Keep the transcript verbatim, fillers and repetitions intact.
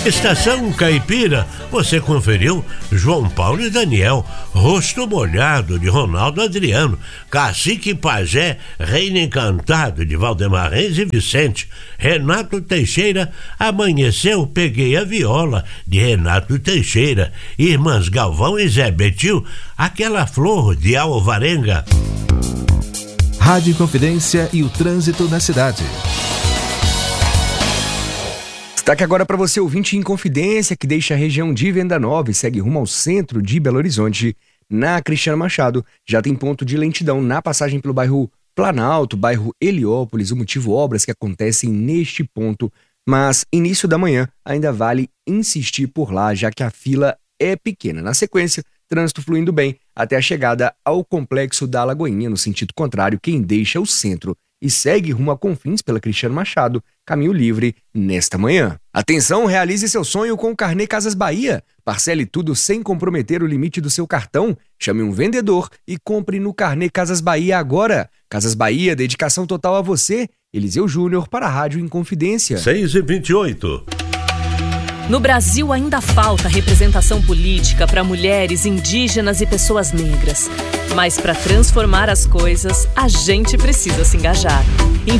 Estação Caipira, você conferiu João Paulo e Daniel, Rosto Molhado de Ronaldo Adriano, Cacique Pajé, Reino Encantado de Valdemar Reis e Vicente, Renato Teixeira, Amanheceu, Peguei a Viola de Renato Teixeira, Irmãs Galvão e Zé Betil, Aquela Flor de Alvarenga. Rádio Inconfidência e o trânsito na cidade. Destaque agora para você, ouvinte Inconfidência, que deixa a região de Venda Nova e segue rumo ao centro de Belo Horizonte. Na Cristiano Machado, já tem ponto de lentidão na passagem pelo bairro Planalto, bairro Heliópolis. O motivo, obras que acontecem neste ponto. Mas início da manhã ainda vale insistir por lá, já que a fila é pequena. Na sequência, trânsito fluindo bem até a chegada ao Complexo da Lagoinha, no sentido contrário, quem deixa o centro e segue rumo a Confins pela Cristiano Machado, caminho livre nesta manhã. Atenção, realize seu sonho com o Carnê Casas Bahia. Parcele tudo sem comprometer o limite do seu cartão. Chame um vendedor e compre no Carnê Casas Bahia agora. Casas Bahia, dedicação total a você. Eliseu Júnior para a Rádio Inconfidência. seis e vinte e oito. No Brasil ainda falta representação política para mulheres, indígenas e pessoas negras. Mas para transformar as coisas, a gente precisa se engajar.